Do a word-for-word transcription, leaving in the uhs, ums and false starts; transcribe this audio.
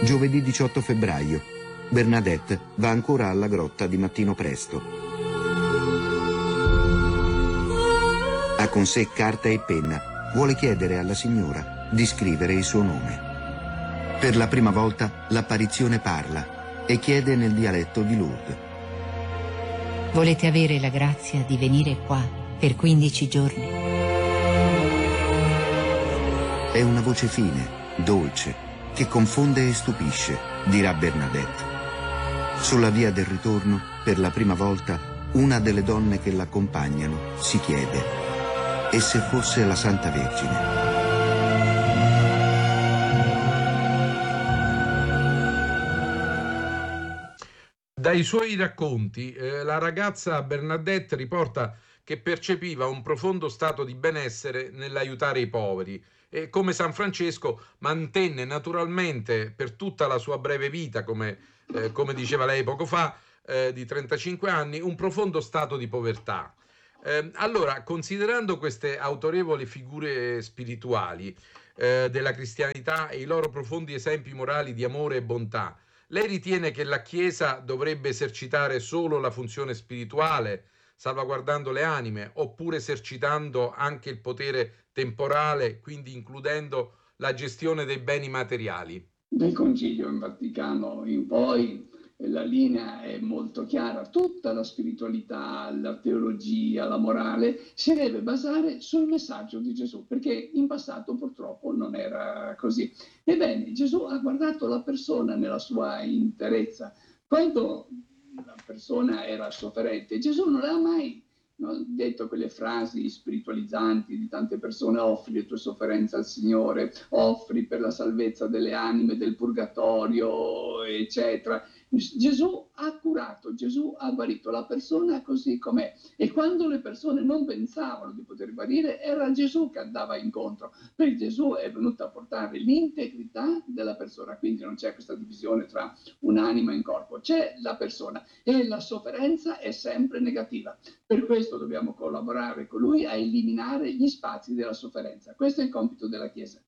Giovedì diciotto febbraio. Bernadette va ancora alla grotta di mattino presto. Ha con sé carta e penna. Vuole chiedere alla signora di scrivere il suo nome. Per la prima volta l'apparizione parla e chiede nel dialetto di Lourdes. Volete avere la grazia di venire qua per quindici giorni? È una voce fine, dolce, che confonde e stupisce, dirà Bernadette. Sulla via del ritorno, per la prima volta, una delle donne che l'accompagnano si chiede: e se fosse la Santa Vergine? Dai suoi racconti, eh, la ragazza Bernadette riporta che percepiva un profondo stato di benessere nell'aiutare i poveri e, come San Francesco, mantenne naturalmente per tutta la sua breve vita, come, eh, come diceva lei poco fa, eh, di trentacinque anni, un profondo stato di povertà. Eh, allora, considerando queste autorevoli figure spirituali eh, della cristianità e i loro profondi esempi morali di amore e bontà, lei ritiene che la Chiesa dovrebbe esercitare solo la funzione spirituale, salvaguardando le anime, oppure esercitando anche il potere temporale, quindi includendo la gestione dei beni materiali? Dal Concilio in Vaticano in poi la linea è molto chiara: tutta la spiritualità, la teologia, la morale si deve basare sul messaggio di Gesù, perché in passato purtroppo non era così. Ebbene, Gesù ha guardato la persona nella sua interezza. Quando la persona era sofferente, Gesù non l'ha mai no, detto quelle frasi spiritualizzanti di tante persone: offri le tue sofferenze al Signore, offri per la salvezza delle anime del purgatorio, eccetera. Gesù ha curato, Gesù ha guarito la persona così com'è, e quando le persone non pensavano di poter guarire era Gesù che andava incontro, perché Gesù è venuto a portare l'integrità della persona, quindi non c'è questa divisione tra un'anima e un corpo, c'è la persona e la sofferenza è sempre negativa. Per questo dobbiamo collaborare con lui a eliminare gli spazi della sofferenza. Questo è il compito della Chiesa.